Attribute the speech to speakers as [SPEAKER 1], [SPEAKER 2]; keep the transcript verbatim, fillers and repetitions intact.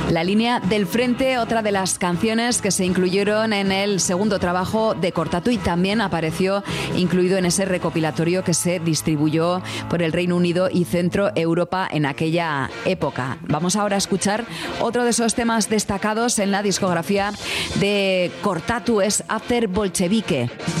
[SPEAKER 1] La línea del frente, otra de las canciones que se incluyeron en el segundo trabajo de Cortatu y también apareció incluido en ese recopilatorio que se distribuyó por el Reino Unido y Centro Europa en aquella época. Vamos ahora a escuchar otro de esos temas destacados en la discografía de Cortatu, es After Bolchevique.